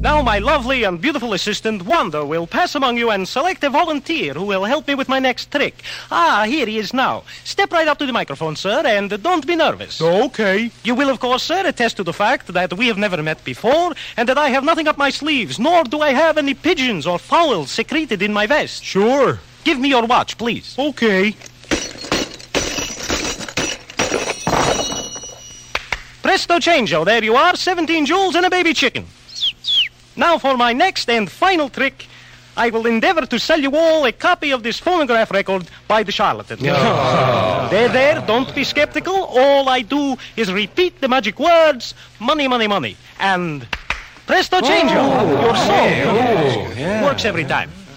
Now my lovely and beautiful assistant, Wanda, will pass among you and select a volunteer who will help me with my next trick. Ah, here he is now. Step right up to the microphone, sir, and don't be nervous. Okay. You will, of course, sir, attest to the fact that we have never met before and that I have nothing up my sleeves, nor do I have any pigeons or fowls secreted in my vest. Sure. Give me your watch, please. Okay. Presto changeo, there you are, 17 jewels and a baby chicken. Now for my next and final trick, I will endeavor to sell you all a copy of this phonograph record by the charlatan. There, don't be skeptical. All I do is repeat the magic words, money, money, money. And presto changeo, your song works every time.